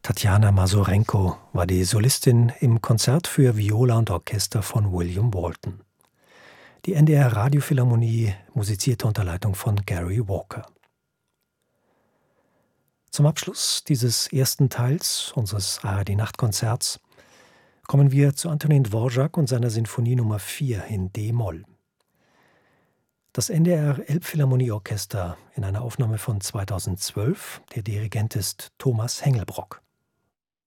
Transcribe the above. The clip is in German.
Tatjana Masorenko war die Solistin im Konzert für Viola und Orchester von William Walton. Die NDR Radiophilharmonie musizierte unter Leitung von Gary Walker. Zum Abschluss dieses ersten Teils unseres ARD-Nachtkonzerts kommen wir zu Antonin Dvorak und seiner Sinfonie Nummer 4 in D-Moll. Das NDR Elbphilharmonieorchester in einer Aufnahme von 2012, der Dirigent ist Thomas Hengelbrock.